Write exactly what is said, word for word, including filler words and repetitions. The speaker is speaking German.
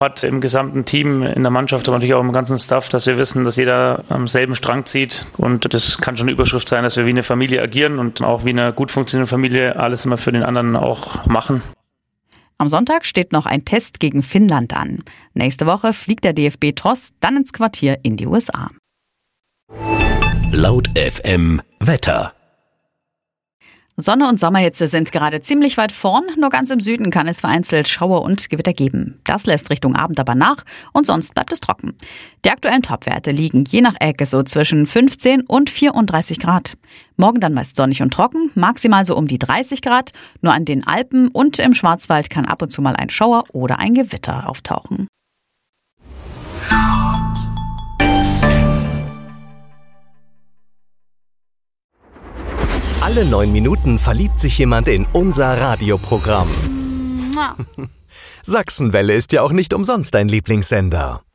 Hat im gesamten Team, in der Mannschaft, aber natürlich auch im ganzen Staff, dass wir wissen, dass jeder am selben Strang zieht. Und das kann schon eine Überschrift sein, dass wir wie eine Familie agieren und auch wie eine gut funktionierende Familie alles immer für den anderen auch machen. Am Sonntag steht noch ein Test gegen Finnland an. Nächste Woche fliegt der D F B-Tross dann ins Quartier in die U S A. Laut F M Wetter. Sonne und Sommerhitze sind gerade ziemlich weit vorn, nur ganz im Süden kann es vereinzelt Schauer und Gewitter geben. Das lässt Richtung Abend aber nach und sonst bleibt es trocken. Die aktuellen Topwerte liegen je nach Ecke so zwischen fünfzehn und vierunddreißig Grad. Morgen dann meist sonnig und trocken, maximal so um die dreißig Grad. Nur an den Alpen und im Schwarzwald kann ab und zu mal ein Schauer oder ein Gewitter auftauchen. Alle neun Minuten verliebt sich jemand in unser Radioprogramm. Sachsenwelle ist ja auch nicht umsonst dein Lieblingssender.